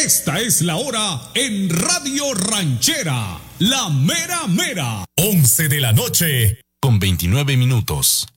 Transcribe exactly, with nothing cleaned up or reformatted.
Esta es la hora en Radio Ranchera, la mera mera. once de la noche con veintinueve minutos.